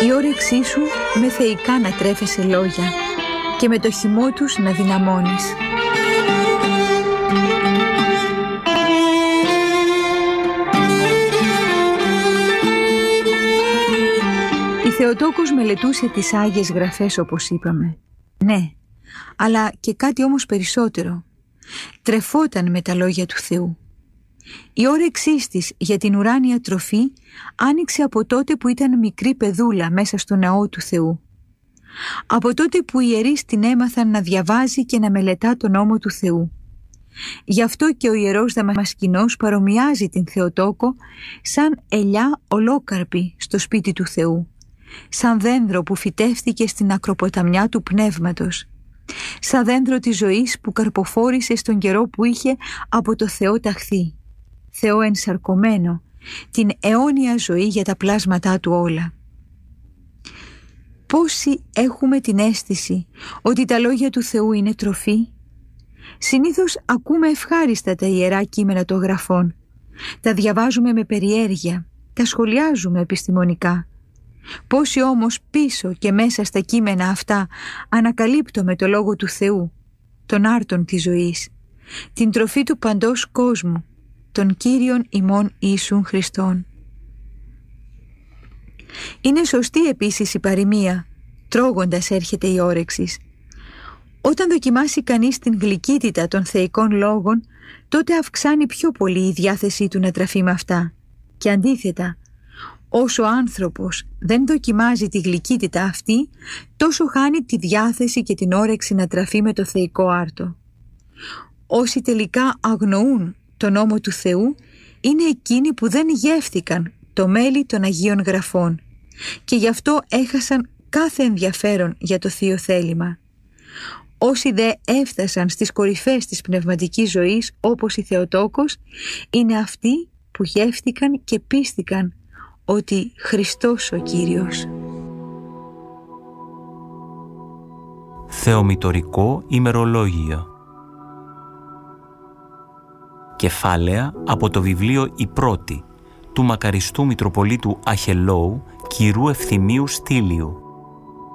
Η όρεξή σου με θεϊκά να τρέφεσαι λόγια και με το χυμό τους να δυναμώνεις. Η Θεοτόκος μελετούσε τις Άγιες Γραφές, όπως είπαμε. Ναι, αλλά και κάτι όμως περισσότερο. Τρεφόταν με τα λόγια του Θεού. Η όρεξή της για την ουράνια τροφή άνοιξε από τότε που ήταν μικρή παιδούλα μέσα στο ναό του Θεού. Από τότε που οι ιερείς την έμαθαν να διαβάζει και να μελετά τον νόμο του Θεού. Γι' αυτό και ο ιερός Δαμασκηνός παρομοιάζει την Θεοτόκο σαν ελιά ολόκαρπη στο σπίτι του Θεού, σαν δέντρο που φυτεύτηκε στην ακροποταμιά του πνεύματος, σαν δέντρο της ζωής που καρποφόρησε στον καιρό που είχε από το Θεό ταχθεί, Θεό ενσαρκωμένο, την αιώνια ζωή για τα πλάσματά του όλα. Πόσοι έχουμε την αίσθηση ότι τα λόγια του Θεού είναι τροφή? Συνήθως ακούμε ευχάριστα τα ιερά κείμενα των γραφών, τα διαβάζουμε με περιέργεια, τα σχολιάζουμε επιστημονικά. Πόσοι όμως πίσω και μέσα στα κείμενα αυτά ανακαλύπτουμε το Λόγο του Θεού, τον άρτον της ζωής, την τροφή του παντός κόσμου, τον Κύριον ημών Ιησούν Χριστόν. Είναι σωστή επίσης η παροιμία, τρώγοντας έρχεται η όρεξης. Όταν δοκιμάσει κανείς την γλυκύτητα των θεϊκών λόγων, τότε αυξάνει πιο πολύ η διάθεσή του να τραφεί με αυτά. Και αντίθετα, όσο ο άνθρωπος δεν δοκιμάζει τη γλυκύτητα αυτή, τόσο χάνει τη διάθεση και την όρεξη να τραφεί με το θεϊκό άρτο. Όσοι τελικά αγνοούν τον νόμο του Θεού, είναι εκείνοι που δεν γεύθηκαν το μέλι των Αγίων Γραφών και γι' αυτό έχασαν κάθε ενδιαφέρον για το Θείο Θέλημα. Όσοι δε έφτασαν στις κορυφές της πνευματικής ζωής, όπως η Θεοτόκος, είναι αυτοί που γεύθηκαν και πίστηκαν ότι Χριστός ο Κύριος. Θεομητορικό ημερολόγιο. Κεφάλαια από το βιβλίο «Η Πρώτη» του μακαριστού Μητροπολίτου Αχελώου, κυρού Ευθυμίου Στήλιου.